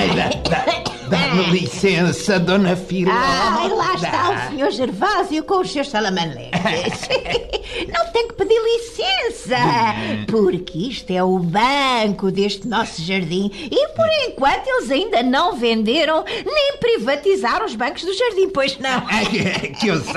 Ai, dá-me licença, Dona Filó. Ai, lá está o Sr. Gervásio com os seus salamaleques. Não tem que pedir licença, porque isto é o banco deste nosso jardim e, por enquanto, eles ainda não venderam nem privatizaram os bancos do jardim, pois não? Que eu